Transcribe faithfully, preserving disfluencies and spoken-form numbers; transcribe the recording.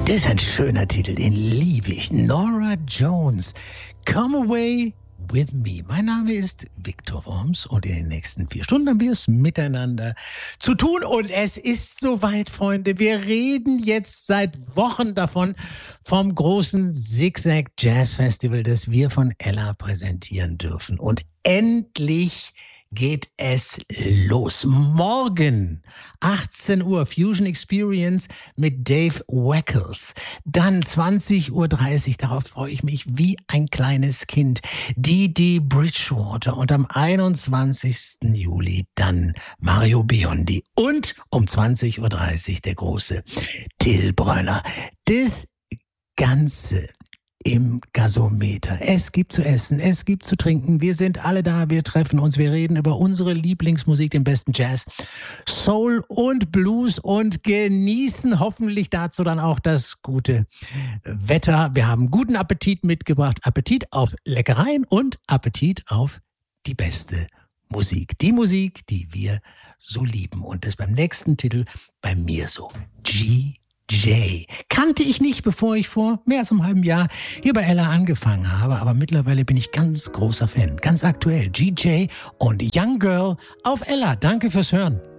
Das ist ein schöner Titel, den liebe ich. Norah Jones, Come Away with Me. Mein Name ist Viktor Worms und in den nächsten vier Stunden haben wir es miteinander zu tun. Und es ist soweit, Freunde. Wir reden jetzt seit Wochen davon, vom großen Zigzag Jazz Festival, das wir von Ella präsentieren dürfen. Und endlich geht es los. Morgen, achtzehn Uhr, Fusion Experience mit Dave Weckels. Dann zwanzig Uhr dreißig, darauf freue ich mich wie ein kleines Kind, Didi Bridgewater. Und am einundzwanzigsten Juli dann Mario Biondi. Und um zwanzig Uhr dreißig der große Till Brönner. Das Ganze im Gasometer. Es gibt zu essen, es gibt zu trinken. Wir sind alle da, wir treffen uns, wir reden über unsere Lieblingsmusik, den besten Jazz, Soul und Blues und genießen hoffentlich dazu dann auch das gute Wetter. Wir haben guten Appetit mitgebracht. Appetit auf Leckereien und Appetit auf die beste Musik. Die Musik, die wir so lieben. Und das beim nächsten Titel bei mir so. G J. Kannte ich nicht, bevor ich vor mehr als einem halben Jahr hier bei Ella angefangen habe, aber mittlerweile bin ich ganz großer Fan, ganz aktuell. G J und Young Girl auf Ella. Danke fürs Hören.